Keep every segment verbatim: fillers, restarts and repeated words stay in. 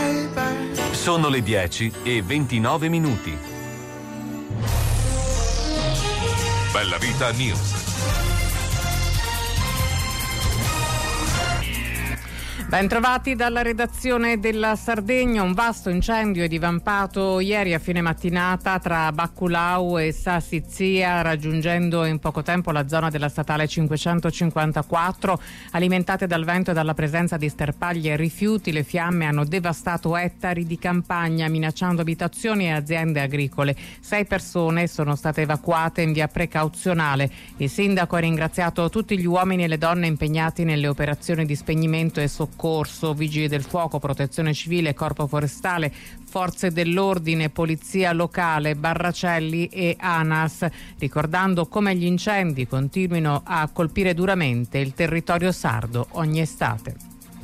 Sono le dieci e ventinove minuti. Bella Vita News. Ben trovati dalla redazione della Sardegna. Un vasto incendio è divampato ieri a fine mattinata tra Bacculau e Sassizia, raggiungendo in poco tempo la zona della statale cinquecentocinquantaquattro. Alimentate dal vento e dalla presenza di sterpagli e rifiuti, le fiamme hanno devastato ettari di campagna, minacciando abitazioni e aziende agricole. Sei persone sono state evacuate in via precauzionale. Il sindaco ha ringraziato tutti gli uomini e le donne impegnati nelle operazioni di spegnimento e soccorso. Corso, vigili del fuoco, protezione civile, corpo forestale, forze dell'ordine, polizia locale, Barracelli e ANAS, ricordando come gli incendi continuino a colpire duramente il territorio sardo ogni estate.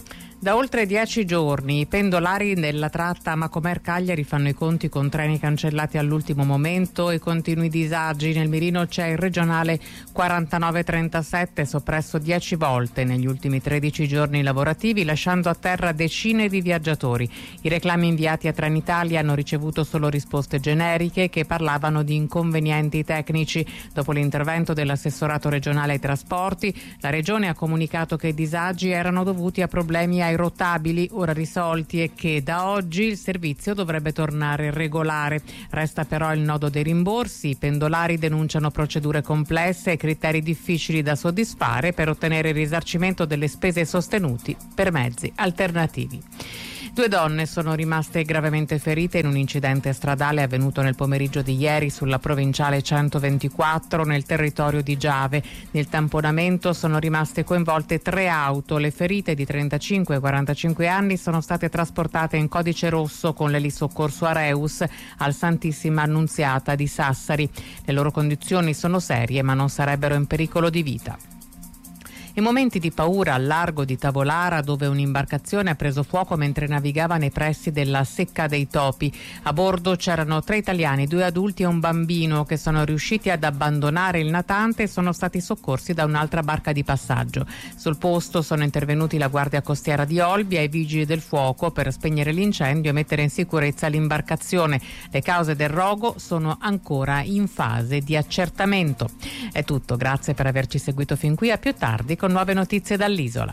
Da oltre dieci giorni i pendolari nella tratta Macomer-Cagliari fanno i conti con treni cancellati all'ultimo momento e continui disagi. Nel mirino c'è il regionale quarantanove trentasette, soppresso dieci volte negli ultimi tredici giorni lavorativi, lasciando a terra decine di viaggiatori. I reclami inviati a Trenitalia hanno ricevuto solo risposte generiche che parlavano di inconvenienti tecnici. Dopo l'intervento dell'assessorato regionale ai trasporti, la regione ha comunicato che i disagi erano dovuti a problemi ai rotabili ora risolti e che da oggi il servizio dovrebbe tornare regolare. Resta però il nodo dei rimborsi. I pendolari denunciano procedure complesse e criteri difficili da soddisfare per ottenere il risarcimento delle spese sostenuti per mezzi alternativi. Due donne sono rimaste gravemente ferite in un incidente stradale avvenuto nel pomeriggio di ieri sulla provinciale centoventiquattro nel territorio di Giave. Nel tamponamento sono rimaste coinvolte tre auto. Le ferite di trentacinque e quarantacinque anni sono state trasportate in codice rosso con l'elisoccorso Areus al Santissima Annunziata di Sassari. Le loro condizioni sono serie ma non sarebbero in pericolo di vita. In momenti di paura al largo di Tavolara, dove un'imbarcazione ha preso fuoco mentre navigava nei pressi della Secca dei Topi. A bordo c'erano tre italiani, due adulti e un bambino che sono riusciti ad abbandonare il natante e sono stati soccorsi da un'altra barca di passaggio. Sul posto sono intervenuti la Guardia Costiera di Olbia e i vigili del fuoco per spegnere l'incendio e mettere in sicurezza l'imbarcazione. Le cause del rogo sono ancora in fase di accertamento. È tutto, grazie per averci seguito fin qui, a più tardi con nuove notizie dall'isola.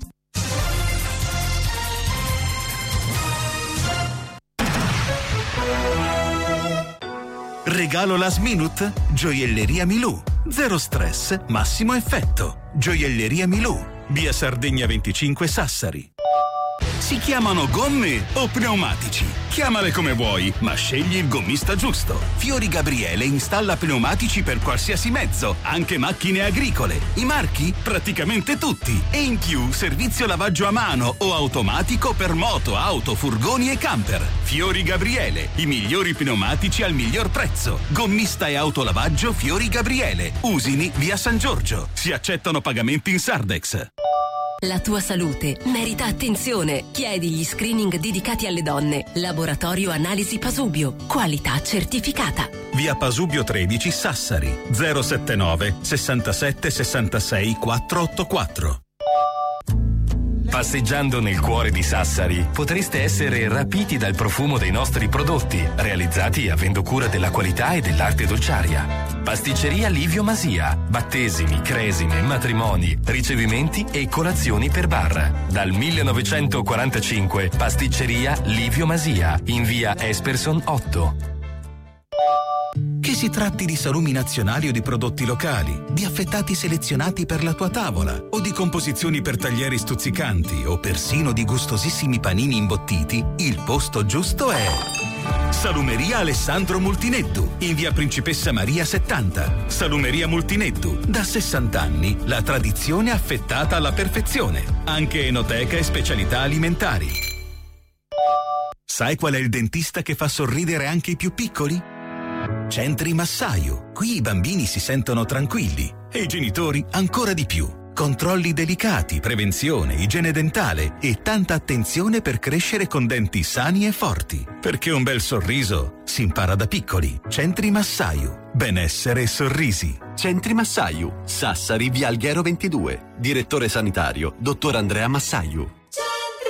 Regalo last minute? Gioielleria Milù. Zero stress, massimo effetto. Gioielleria Milù. Via Sardegna venticinque Sassari. Si chiamano gomme o pneumatici? Chiamale come vuoi, ma scegli il gommista giusto. Fiori Gabriele installa pneumatici per qualsiasi mezzo, anche macchine agricole. I marchi? Praticamente tutti. E in più servizio lavaggio a mano o automatico per moto, auto, furgoni e camper. Fiori Gabriele, i migliori pneumatici al miglior prezzo. Gommista e autolavaggio Fiori Gabriele. Usini, via San Giorgio. Si accettano pagamenti in Sardex. La tua salute merita attenzione. Chiedi gli screening dedicati alle donne. Laboratorio Analisi Pasubio. Qualità certificata. Via Pasubio tredici Sassari. zero settantanove sessantasette sessantasei quattrocentoottantaquattro. Passeggiando nel cuore di Sassari potreste essere rapiti dal profumo dei nostri prodotti, realizzati avendo cura della qualità e dell'arte dolciaria. Pasticceria Livio Masia, battesimi, cresime, matrimoni, ricevimenti e colazioni per bar. Dal millenovecentoquarantacinque Pasticceria Livio Masia, in via Esperson otto. Che si tratti di salumi nazionali o di prodotti locali, di affettati selezionati per la tua tavola o di composizioni per taglieri stuzzicanti o persino di gustosissimi panini imbottiti, il posto giusto è Salumeria Alessandro Multineddu, in via Principessa Maria settanta. Salumeria Multineddu, da sessanta anni, la tradizione affettata alla perfezione, anche enoteca e specialità alimentari. Sai qual è il dentista che fa sorridere anche i più piccoli? Centri Massaio. Qui i bambini si sentono tranquilli e i genitori ancora di più. Controlli delicati, prevenzione, igiene dentale e tanta attenzione per crescere con denti sani e forti. Perché un bel sorriso si impara da piccoli. Centri Massaio. Benessere e sorrisi. Centri Massaio. Sassari, via Alghero ventidue. Direttore sanitario, dottor Andrea Massaio.